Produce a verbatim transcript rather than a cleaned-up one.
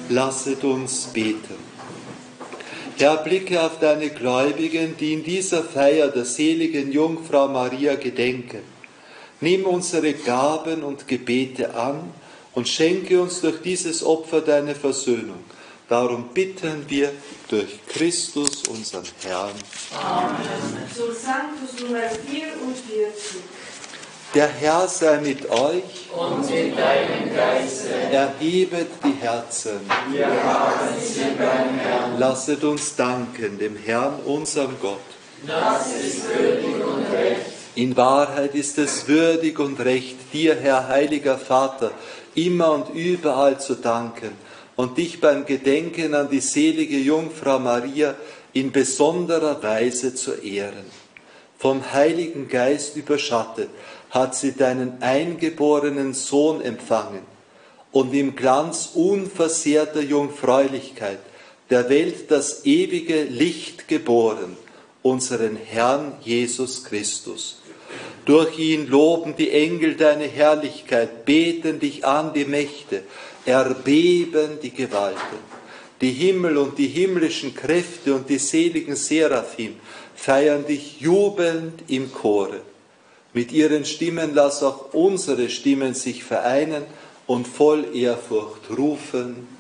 Lasset uns beten. Herr, blicke auf deine Gläubigen, die in dieser Feier der seligen Jungfrau Maria gedenken. Nimm unsere Gaben und Gebete an und schenke uns durch dieses Opfer deine Versöhnung. Darum bitten wir durch Christus, unseren Herrn. Amen. Zum Sanctus Nummer vierundvierzig. Der Herr sei mit euch und mit deinem Geiste. Erhebet die Herzen. Wir haben sie beim Herrn. Lasset uns danken dem Herrn, unserem Gott. Das ist würdig und recht. In Wahrheit ist es würdig und recht, dir, Herr, heiliger Vater, immer und überall zu danken und dich beim Gedenken an die selige Jungfrau Maria in besonderer Weise zu ehren. Vom Heiligen Geist überschattet hat sie deinen eingeborenen Sohn empfangen und im Glanz unversehrter Jungfräulichkeit der Welt das ewige Licht geboren, unseren Herrn Jesus Christus. Durch ihn loben die Engel deine Herrlichkeit, beten dich an die Mächte, erbeben die Gewalten. Die Himmel und die himmlischen Kräfte und die seligen Seraphim feiern dich jubelnd im Chore. Mit ihren Stimmen lass auch unsere Stimmen sich vereinen und voll Ehrfurcht rufen.